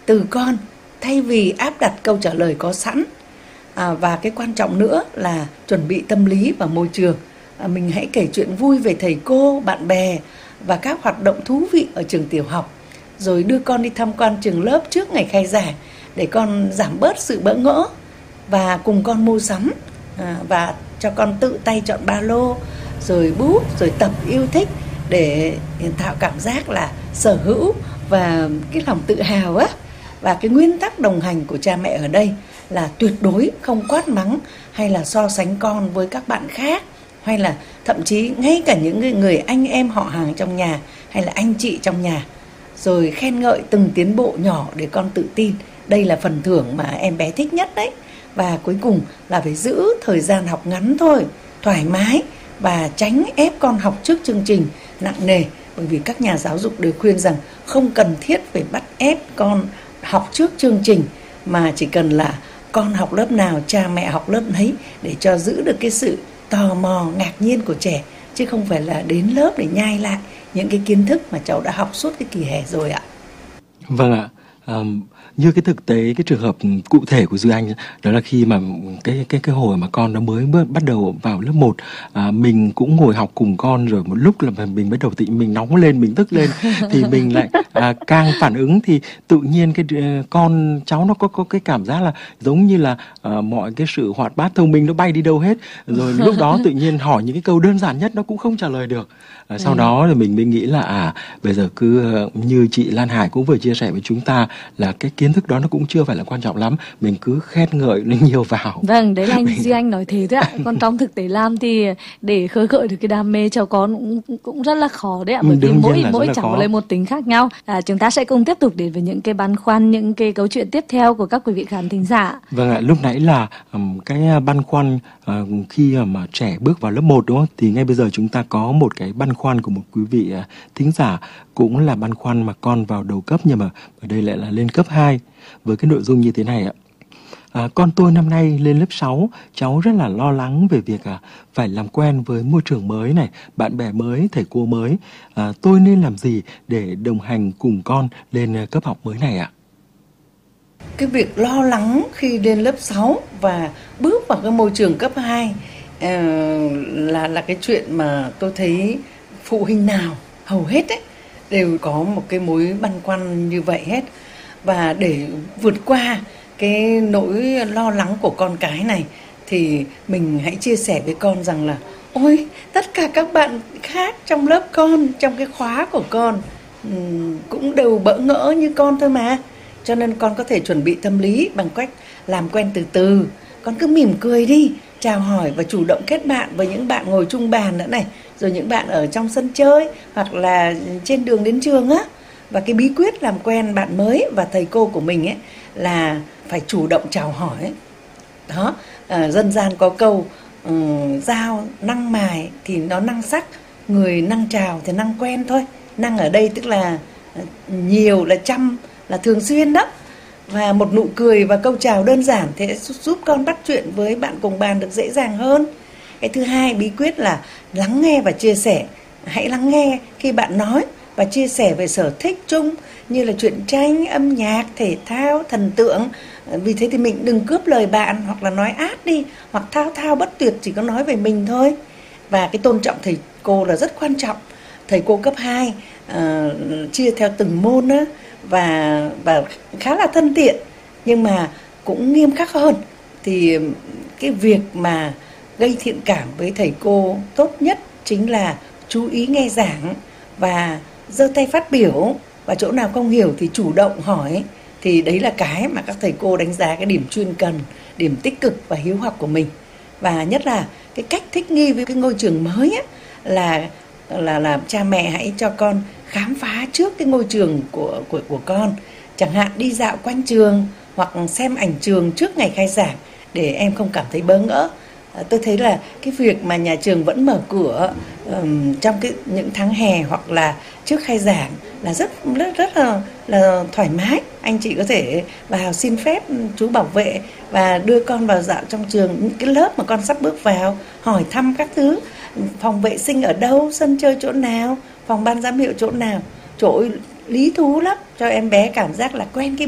từ con, thay vì áp đặt câu trả lời có sẵn. Và cái quan trọng nữa là chuẩn bị tâm lý và môi trường. Mình hãy kể chuyện vui về thầy cô, bạn bè và các hoạt động thú vị ở trường tiểu học, rồi đưa con đi tham quan trường lớp trước ngày khai giảng để con giảm bớt sự bỡ ngỡ, và cùng con mua sắm và cho con tự tay chọn ba lô, rồi bút, rồi tập yêu thích để tạo cảm giác là sở hữu và cái lòng tự hào á. Và cái nguyên tắc đồng hành của cha mẹ ở đây là tuyệt đối không quát mắng hay là so sánh con với các bạn khác, hay là thậm chí ngay cả những người anh em họ hàng trong nhà hay là anh chị trong nhà. Rồi khen ngợi từng tiến bộ nhỏ để con tự tin. Đây là phần thưởng mà em bé thích nhất đấy. Và cuối cùng là phải giữ thời gian học ngắn thôi, thoải mái, và tránh ép con học trước chương trình nặng nề. Bởi vì các nhà giáo dục đều khuyên rằng không cần thiết phải bắt ép con học trước chương trình, mà chỉ cần là con học lớp nào, cha mẹ học lớp ấy, để cho giữ được cái sự tò mò, ngạc nhiên của trẻ, chứ không phải là đến lớp để nhai lại những cái kiến thức mà cháu đã học suốt cái kỳ hè rồi ạ. Vâng ạ. Như cái thực tế, cái trường hợp cụ thể của Duy Anh đó là khi mà cái hồi mà con nó mới bắt đầu vào lớp 1, mình cũng ngồi học cùng con, rồi một lúc là mình bắt đầu mình nóng lên, mình tức lên thì mình lại càng phản ứng, thì tự nhiên cái con cháu nó có cái cảm giác là giống như là mọi cái sự hoạt bát thông minh nó bay đi đâu hết, rồi lúc đó tự nhiên hỏi những cái câu đơn giản nhất nó cũng không trả lời được. Sau đó thì mình mới nghĩ là bây giờ cứ như chị Lan Hải cũng vừa chia sẻ với chúng ta là cái kiến thức đó nó cũng chưa phải là quan trọng lắm, mình cứ khen ngợi lên nhiều vào. Vâng, đấy là Duy Anh nói thế thôi ạ. Còn trong thực tế làm thì để khơi gợi được cái đam mê cho con cũng rất là khó đấy ạ, bởi vì mỗi cháu lấy một tính khác nhau. Chúng ta sẽ cùng tiếp tục đến với những cái băn khoăn, những cái câu chuyện tiếp theo của các quý vị khán thính giả. Vâng ạ, lúc nãy là cái băn khoăn khi mà trẻ bước vào lớp 1 đúng không? Thì ngay bây giờ chúng ta có một cái băn khoăn của một quý vị thính giả, cũng là băn khoăn mà con vào đầu cấp nhưng mà ở đây lại là lên cấp 2, với cái nội dung như thế này ạ. Con tôi năm nay lên lớp 6, cháu rất là lo lắng về việc phải làm quen với môi trường mới này, bạn bè mới, thầy cô mới. Tôi nên làm gì để đồng hành cùng con lên cấp học mới này ạ? Cái việc lo lắng khi lên lớp 6 và bước vào cái môi trường cấp 2 là cái chuyện mà tôi thấy phụ huynh nào hầu hết ấy đều có một cái mối băn khoăn như vậy hết. Và để vượt qua cái nỗi lo lắng của con cái này thì mình hãy chia sẻ với con rằng là ôi, tất cả các bạn khác trong lớp con, trong cái khóa của con cũng đều bỡ ngỡ như con thôi mà. Cho nên con có thể chuẩn bị tâm lý bằng cách làm quen từ từ. Con cứ mỉm cười đi, chào hỏi và chủ động kết bạn với những bạn ngồi chung bàn nữa này, rồi những bạn ở trong sân chơi hoặc là trên đường đến trường á. Và cái bí quyết làm quen bạn mới và thầy cô của mình ấy là phải chủ động chào hỏi. Đó, dân gian có câu dao năng mài thì nó năng sắc, người năng chào thì năng quen thôi. Năng ở đây tức là nhiều, là chăm, là thường xuyên đó. Và một nụ cười và câu chào đơn giản thì sẽ giúp con bắt chuyện với bạn cùng bàn được dễ dàng hơn. Cái thứ hai, bí quyết là lắng nghe và chia sẻ. Hãy lắng nghe khi bạn nói và chia sẻ về sở thích chung như là truyện tranh, âm nhạc, thể thao, thần tượng. Vì thế thì mình đừng cướp lời bạn, hoặc là nói át đi, hoặc thao thao bất tuyệt chỉ có nói về mình thôi. Và cái tôn trọng thầy cô là rất quan trọng. Thầy cô cấp 2 chia theo từng môn á, và khá là thân thiện nhưng mà cũng nghiêm khắc hơn. Thì cái việc mà gây thiện cảm với thầy cô tốt nhất chính là chú ý nghe giảng và giơ tay phát biểu, và chỗ nào không hiểu thì chủ động hỏi. Thì đấy là cái mà các thầy cô đánh giá cái điểm chuyên cần, điểm tích cực và hiếu học của mình. Và nhất là cái cách thích nghi với cái ngôi trường mới á, là cha mẹ hãy cho con khám phá trước cái ngôi trường của con. Chẳng hạn đi dạo quanh trường hoặc xem ảnh trường trước ngày khai giảng để em không cảm thấy bỡ ngỡ. Tôi thấy là cái việc mà nhà trường vẫn mở cửa trong những tháng hè hoặc là trước khai giảng là rất là thoải mái. Anh chị có thể vào xin phép chú bảo vệ và đưa con vào dạo trong trường, những cái lớp mà con sắp bước vào, hỏi thăm các thứ, phòng vệ sinh ở đâu, sân chơi chỗ nào, phòng ban giám hiệu chỗ nào. Trời ơi, lý thú lắm, cho em bé cảm giác là quen cái